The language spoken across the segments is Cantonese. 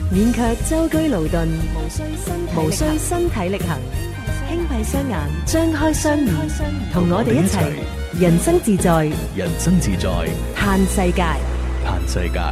免卻舟車勞頓，無需身體力行，輕閉雙眼，張開雙耳，同我哋一齊人生自在， 人生自在， 嘆世界。 嘆世界。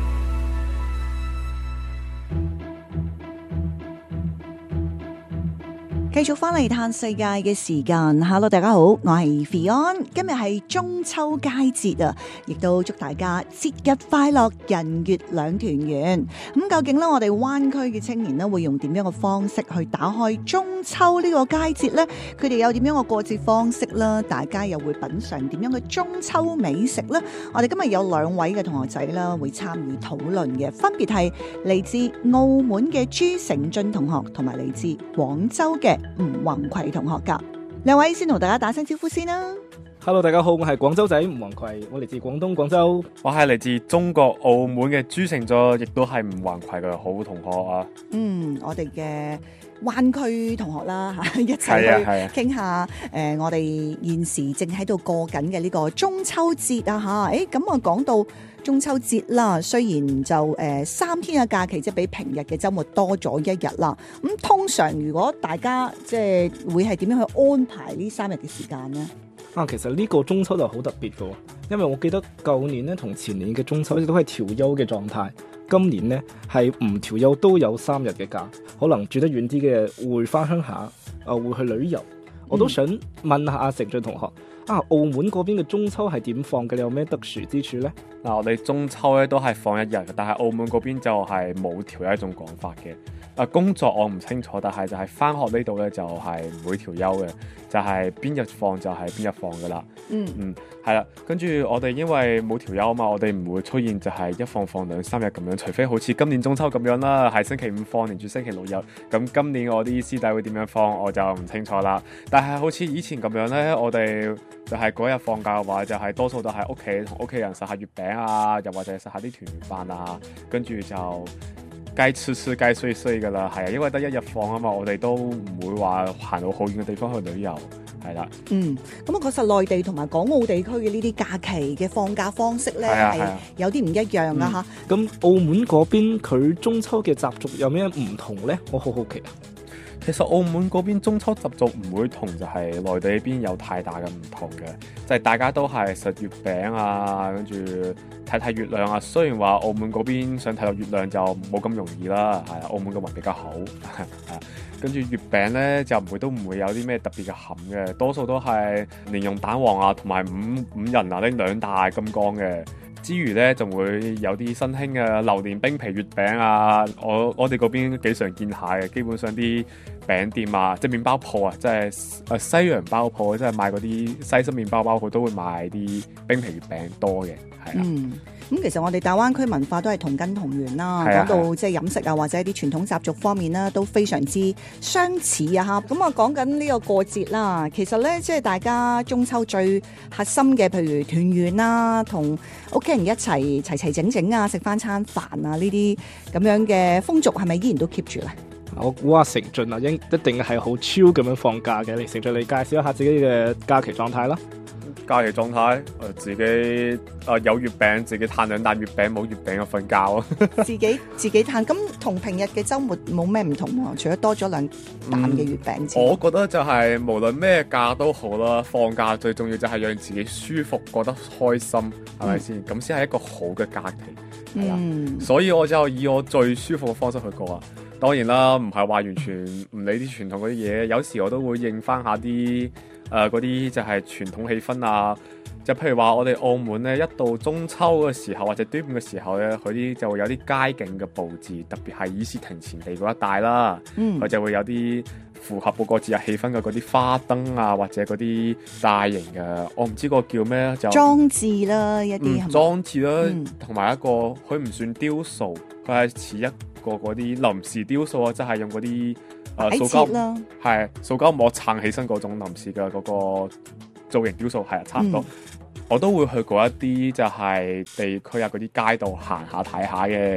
繼續翻嚟嘆世界嘅時間 ，Hello 大家好，我係 Fion， 今日係中秋佳節啊，亦都祝大家節日快樂，人月兩團圓。咁究竟咧，我哋灣區嘅青年咧會用點樣嘅方式去打開中秋呢個佳節呢？佢哋有點樣嘅過節方式啦？大家又會品嘗點樣嘅中秋美食呢？我哋今日有兩位嘅同學仔啦，會參與討論嘅，分別係嚟自澳門嘅朱成俊同學，同埋嚟自廣州嘅吳宏葵同學噶。兩位先同大家打聲招呼先啦。 Hello， 大家好，我係廣州仔吳宏葵，我嚟自廣東廣州。 我係嚟自中國澳門嘅朱成俊，亦都係吳宏葵嘅好同學啊。 我哋嘅灣區同學啦嚇，一齊去傾下我哋現時正喺度過緊嘅呢個中秋節啊嚇。咁我講到中秋節啦，雖然就3天嘅假期，即係比平日嘅週末多咗1日啦。咁通常如果大家即係會係點樣去安排呢3日嘅時間呢？ 其實呢個中秋就好特別嘅，因為我記得舊年咧同前年嘅中秋都係調休嘅狀態，今年呢係唔調休都有3日嘅假，可能住得遠啲嘅會翻鄉下，會去旅遊。我都想問下阿成俊同學，澳門嗰邊嘅中秋係點放嘅？你有咩特殊之處呢？ 我哋中秋咧都係放1日，但係澳門嗰邊就係冇調休一種講法嘅。工作我唔清楚，但係就係返學呢度咧就係唔會調休嘅，就係邊日放就係邊日放噶啦。係啦，跟住我哋因為冇調休啊嘛，我哋唔會出現就係一放2-3日咁樣，除非好似今年中秋咁樣啦，係星期5放連住星期6日。咁今年我啲師弟會點樣放我就唔清楚啦。但係好似以前咁樣咧，我哋就係嗰日放假嘅話，就係多數都係屋企同屋企人食下月餅啊，又或者食下啲團圓飯啊，跟住就該吃該睡噶啦。係啊，因為得1日放啊嘛，我哋都唔會話行到好遠嘅地方去旅遊。係啦， 咁啊，確實內地同埋港澳地區嘅呢啲假期嘅放假方式咧係有啲唔一樣噶嚇。 咁澳門嗰邊佢中秋嘅習俗有咩唔同咧？我好好奇啊。 其實澳門嗰邊中秋習俗唔會同就係內地呢邊有太大嘅唔同嘅，就係大家都係食月餅啊，跟住睇月亮啊。雖然話澳門嗰邊想睇到月亮就冇咁容易啦，係啊，澳門嘅雲比較好，跟住月餅咧就都唔會有啲咩特別嘅餡嘅，多數都係蓮蓉蛋黃啊，同埋五仁啊呢2大金剛嘅。之餘咧，仲會有啲新興嘅榴蓮冰皮月餅啊！我哋嗰邊幾常見下嘅，基本上啲餅店啊，即係麵包鋪啊，即係西洋包鋪，即係賣嗰啲西式麵包鋪都會賣啲冰皮月餅多嘅，係啦。 咁其實我哋大灣區文化都係同根同源啦，講到即係飲食啊或者一啲傳統習俗方面啦，都非常之相似啊嚇。咁啊講緊呢個過節啦，其實咧即係大家中秋最核心嘅，譬如團圓啦，同屋企人一齊齊整整啊，食翻餐飯啊，呢啲咁樣嘅風俗係咪依然都 keep 住咧？ 我估阿成俊啊，一定係好超咁樣放假嘅。你成俊，你介紹一下自己嘅假期狀態啦。 假期狀態，自己有月餅，自己嘆2啖月餅，冇月餅就瞓覺啊！ 自己嘆，咁同平日嘅週末冇咩唔同喎？除咗多咗2啖嘅月餅之外， 我覺得就係無論咩假都好啦，放假最重要就係讓自己舒服，覺得開心，係咪先？咁先係一個好嘅假期，係啦。所以我就以我最舒服嘅方式去過啊！當然啦，唔係話完全唔理啲傳統嗰啲嘢，有時我都會應翻下啲嗰啲就係傳統氣氛啊。就譬如話我哋澳門咧，一到中秋嘅時候或者端午嘅時候咧，佢啲就會有啲街景嘅佈置，特別係議事亭前地嗰一帶啦，佢就會有啲符合嗰個節日氣氛嘅嗰啲花燈啊，或者嗰啲大型嘅，我唔知個叫咩，就裝置啦一啲， 裝置啦，同埋一個佢唔算雕塑，佢係似一個嗰啲臨時雕塑啊，即係用嗰啲塑膠膜撐起身嗰種臨時嘅嗰個造型雕塑，係啊，差唔多。我都會去過一啲就係地區啊嗰啲街道行下睇下嘅，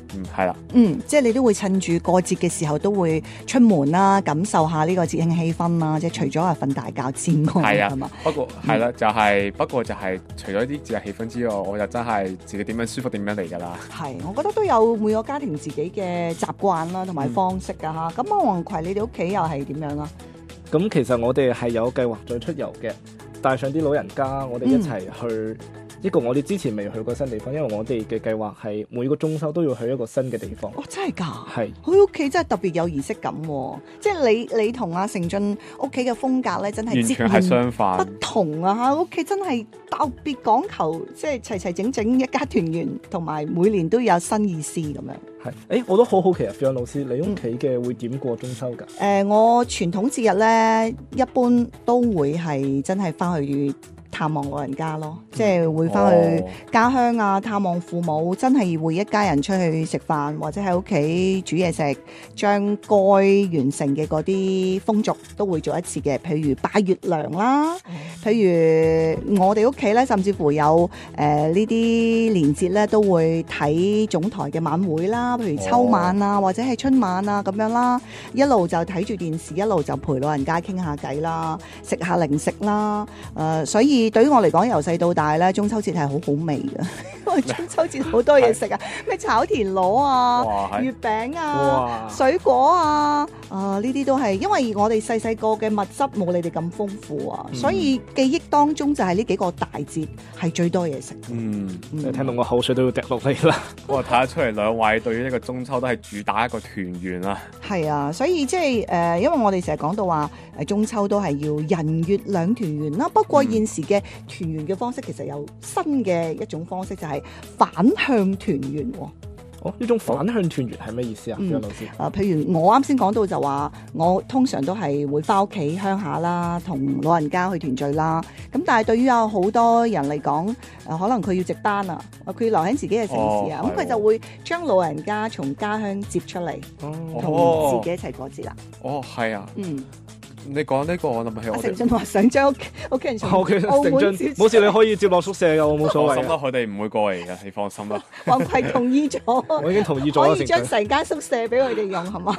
係啦。 即係你都會趁住過節嘅時候都會出門啦，感受下呢個節慶氣氛啦。即係除咗係瞓大覺之外， 係啊係嘛？ 不過係啦，不過就係除咗啲節日氣氛之外，我就真係自己點樣舒服點樣嚟㗎啦。 係，我覺得都有每個家庭自己嘅習慣啦，同埋方式㗎嚇。咁阿黃葵，你哋屋企又係點樣啊？ 咁其實我哋係有計劃再出遊嘅，帶上啲老人家，我哋一齊去一個我哋之前未去過新地方，因為我哋嘅計劃係每個中秋都要去一個新嘅地方。 哦，真係㗎！ 係， 佢屋企真係特別有儀式感喎，即係你同阿成俊屋企嘅風格咧，真係完全係相反不同啊嚇！屋企真係特別講求，即係齊齊整整一家團圓，同埋每年都有新意思咁樣。 係，我都好好奇啊，Fion老師，你屋企嘅會點過中秋㗎？ 我傳統節日咧，一般都會係真係翻去探望老人家咯，即係會翻去家鄉啊，探望父母，真係會一家人出去食飯，或者喺屋企煮嘢食，將該完成嘅嗰啲風俗都會做一次嘅，譬如拜月娘啦，譬如我哋屋企咧，甚至乎有呢啲年節咧，都會睇總台嘅晚會啦，譬如秋晚啊，或者係春晚啊咁樣啦，一路就睇住電視，一路就陪老人家傾下偈啦，食下零食啦，所以對於我嚟講，由細到大咧，中秋節係好好味嘅，因為中秋節好多嘢食啊，咩炒田螺啊、月餅啊、水果啊，呢啲都係因為我哋細細個嘅物質冇你哋咁豐富啊，所以記憶當中就係呢幾個大節係最多嘢食。 你聽到我口水都要滴落嚟啦。 我睇得出嚟兩位對於呢個中秋都係主打一個團圓啊。 係啊，所以即係因為我哋成日講到話中秋都係要人月兩團圓啦。不過現時嘅團圓嘅方式其實有新嘅一種方式，就係反向團圓喎。 呢種反向團圓係咩意思啊？張老師？ 譬如我啱先講到就話，我通常都係會翻屋企鄉下啦，同老人家去團聚啦。咁但係對於有好多人嚟講，可能佢要值班啊，佢要留喺自己嘅城市啊，咁佢就會將老人家從家鄉接出嚟，同自己一齊過節啦。 係啊。你講呢個我諗起我成俊話想將屋企人從澳門接， 冇事，你可以接落宿舍㗎，我冇所謂。 放心啦，佢哋唔會過嚟嘅，你放心啦。 黃葵同意咗， 我已經同意咗， 可以將成間宿舍俾佢哋用，係嘛？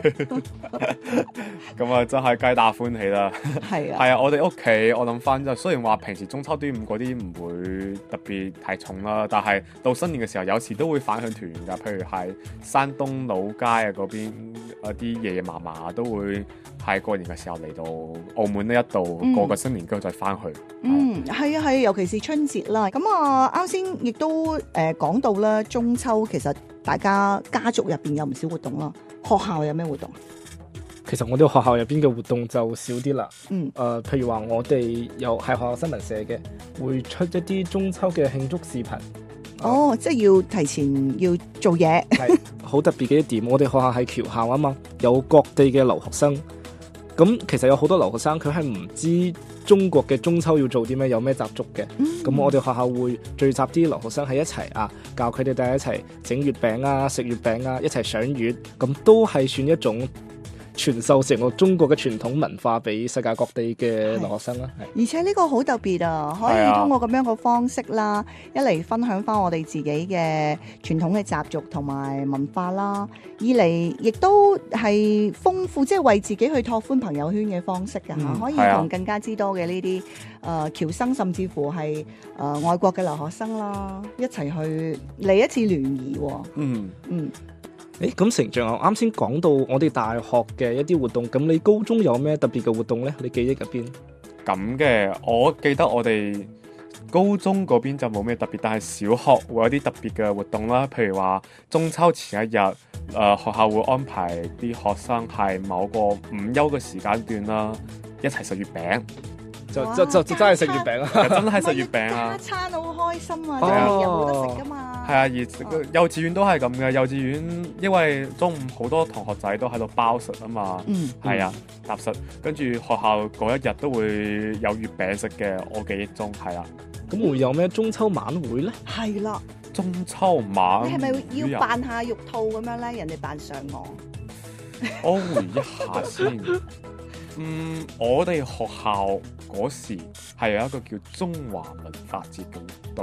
咁啊，真係皆大歡喜啦。 係啊， 係啊，我哋屋企我諗翻就，雖然話平時中秋端午嗰啲唔會特別太重啦，但係到新年嘅時候，有時都會反向團圓㗎。譬如係山東老街啊嗰邊啲爺爺嫲嫲都會係過年嘅時候嚟到澳門呢一度過個新年，之後再翻去。 係啊，尤其是春節啦。咁啱先亦都講到啦，中秋其實大家家族入邊有唔少活動啦。學校有咩活動？ 其實我哋學校入邊嘅活動就少啲啦。譬如話我哋有係學校新聞社嘅，會出一啲中秋嘅慶祝視頻。 即係要提前要做嘢。 係好特別嘅一點，我哋學校係僑校啊嘛，有各地嘅留學生。咁其實有好多留學生佢係唔知中國嘅中秋要做啲咩，有咩習俗嘅。咁我哋學校會聚集啲留學生喺一齊啊，教佢哋大家一齊整月餅啊、食月餅啊、一齊賞月，咁都係算一種傳授成個中國嘅傳統文化俾世界各地嘅留學生啦。 而且呢個好特別啊，可以通過咁樣嘅方式啦，一嚟分享翻我哋自己嘅傳統嘅習俗同埋文化啦，二嚟亦都係豐富，即係為自己去拓寬朋友圈嘅方式㗎嚇，可以同更加之多嘅呢啲僑生，甚至乎係外國嘅留學生啦，一齊去嚟一次聯誼喎。 咁成長啱先講到我哋大學嘅一啲活動，咁你高中有咩特別嘅活動呢？你記憶入邊？ 咁嘅，我記得我哋高中嗰邊就冇咩特別，但係小學會有啲特別嘅活動啦。譬如話中秋前一日，學校會安排啲學生係某個午休嘅時間段啦，一齊食月餅。 就真係食月餅啊！ 真係食月餅啊！ 加餐好開心啊！真係有得食噶嘛。係啊， 而幼稚園都係咁嘅。幼稚園因為中午好多同學仔都喺度包食啊嘛。係啊，搭實。跟住學校嗰一日都會有月餅食嘅。我記憶中係啦。 咁會有咩中秋晚會咧？ 係啦， 中秋晚你係咪要扮下玉兔咁樣咧？人哋扮嫦娥。 我回憶下先。我哋學校嗰時係有一個叫中華文化節嘅活動，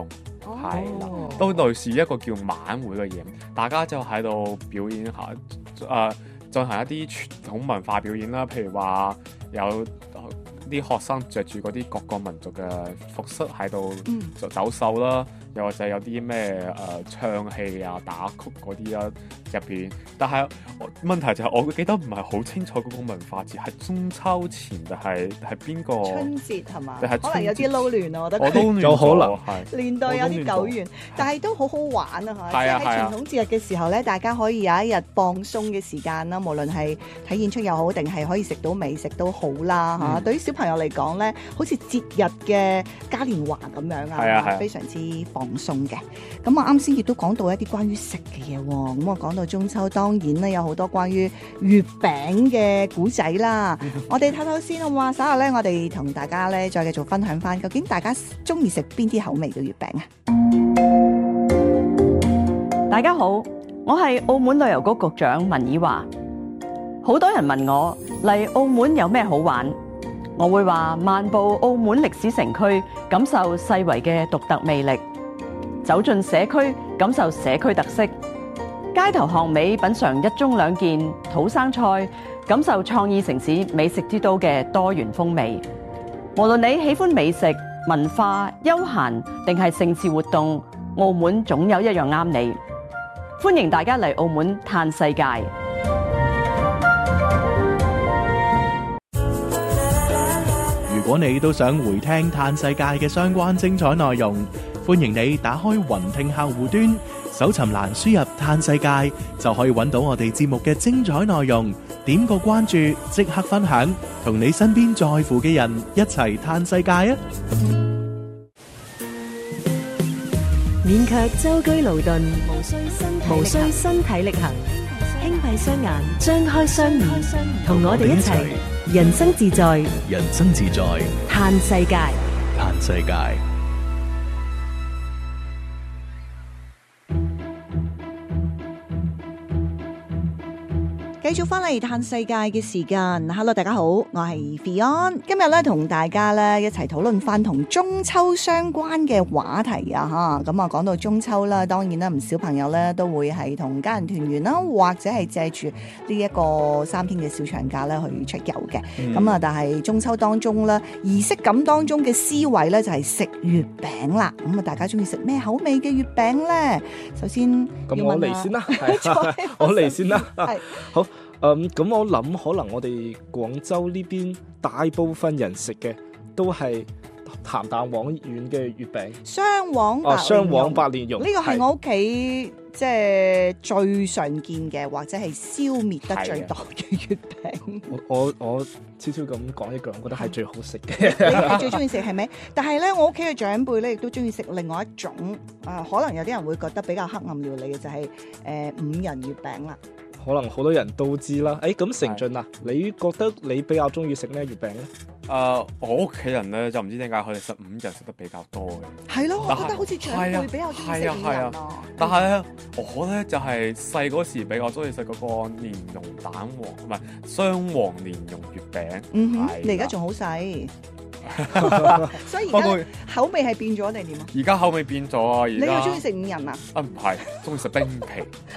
係啦，都類似一個叫晚會嘅嘢，大家就喺度表演下，進行一啲傳統文化表演啦，譬如話有啲學生着住嗰啲各個民族嘅服飾喺度就走秀啦，又或者有啲咩唱戲啊、打曲嗰啲啊入邊。但係問題就係我記得唔係好清楚嗰個文化節係中秋前定係邊個春節係嘛？ 定係可能有啲撈亂啊，我覺得我都亂有可能係年代有啲久遠，但係都好好玩啊！嚇， 係啊即係喺傳統節日嘅時候咧，大家可以有一日放鬆嘅時間啦，無論係睇演出又好，定係可以食到美食都好啦嚇。對於小朋友嚟講咧，好似節日嘅嘉年華咁樣啊，非常之放鬆嘅。咁我啱先亦都講到一啲關於食嘅嘢喎，咁我講到中秋，當然咧有好多關於月餅嘅古仔啦。我哋睇先好嘛，稍後咧我哋同大家咧再繼續分享翻，究竟大家中意食邊啲口味嘅月餅啊？ 大家好，我係澳門旅遊局局長文以華。好多人問我嚟澳門有咩好玩，我會話漫步澳門歷史城區，感受世遺嘅獨特魅力；走進社區，感受社區特色；街頭巷尾品嚐一盅兩件土生菜，感受創意城市美食之都嘅多元風味。無論你喜歡美食、文化、休閒定係盛事活動，澳門總有一樣啱你。歡迎大家嚟澳門嘆世界。 如果你都想回聽嘆世界嘅相關精彩內容，歡迎你打開雲聽客戶端，搜尋欄輸入嘆世界，就可以揾到我哋節目嘅精彩內容。點個關注，即刻分享，同你身邊在乎嘅人一齊嘆世界啊！ 免卻舟車勞頓，無需身體力行，輕閉雙眼，張開雙耳，同我哋一齊人生自在， 人生自在， 嘆世界。 嘆世界。 繼續翻嚟嘆世界嘅時間 ，Hello 大家好，我係 Fion， 今日咧同大家咧一齊討論翻同中秋相關嘅話題啊吓，咁啊講到中秋啦，當然啦唔少朋友咧都會係同家人團圓啦，或者係借住呢一個3天嘅小長假咧去出遊嘅，咁啊但係中秋當中咧儀式感當中嘅思維咧就係食月餅啦，咁啊大家中意食咩口味嘅月餅咧？首先咁我嚟先啦，我嚟先啦，好。咁我諗可能我哋廣州呢邊大部分人食嘅都係鹹蛋黃縣嘅月餅， 雙黃白蓮蓉，呢個係我屋企即係最常見嘅，或者係消滅得最多嘅月餅。 我悄悄咁講一句，我覺得係最好食嘅。 你最中意食係咪？但係咧，我屋企嘅長輩咧亦都中意食另外一種，可能有啲人會覺得比較黑暗料理嘅就係五仁月餅啦。 可能好多人都知啦。咁成俊啊，你覺得你比較中意食咩月餅咧？ 我屋企人咧就唔知點解佢哋食五仁食得比較多嘅。 係咯，我覺得好似長輩比較中意食五仁啊。 但係咧，我咧就係細嗰時比較中意食嗰個蓮蓉蛋黃，唔係雙黃蓮蓉月餅。 你而家仲好細。所以而家口味係變咗定點啊？ 而家口味變咗啊！ 你又中意食五仁啊？ 唔係，中意食冰皮。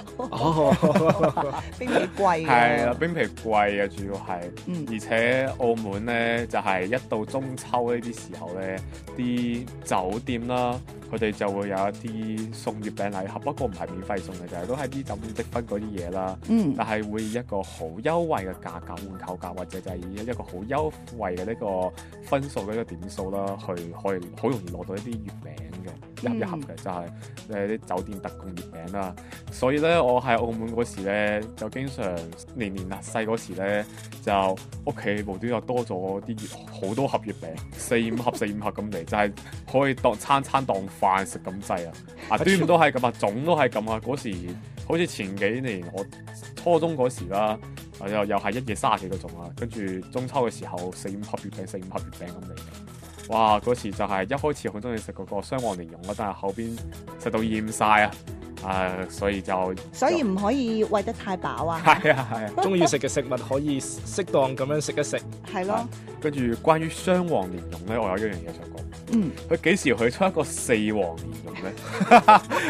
冰皮貴。 係啦，冰皮貴啊，主要係。而且澳門咧，就係一到中秋呢啲時候咧，啲酒店啦，佢哋就會有一啲送月餅禮盒，不過唔係免費送嘅，就係都係啲酒店積分嗰啲嘢啦。但係會以一個好優惠嘅價格換購價，或者就係以一個好優惠嘅呢個分數。嗰個點數啦，可以好容易攞到一啲月餅嘅，一盒嘅就係啲酒店特供月餅啦。所以咧，我喺澳門嗰時咧，就經常年細嗰時咧，就屋企無端又多咗啲好多盒月餅，4、5盒咁嚟，就係可以當餐當飯食咁滯啊！端午都係咁啊，粽都係咁啊。嗰時好似前幾年我初中嗰時啦。又係一夜30幾個粽啊，跟住中秋嘅時候4、5盒月餅咁嚟。哇！嗰時就係一開始好中意食嗰個雙黃蓮蓉啦，但係後邊食到厭晒啊， 所以就所以唔可以餵得太飽啊。 係啊係啊。 中意食嘅食物可以適當咁樣食一食。 係咯， 跟住關於雙黃蓮蓉咧，我有一樣嘢想講。 嗯， 佢幾時去出一個四黃蓮蓉咧？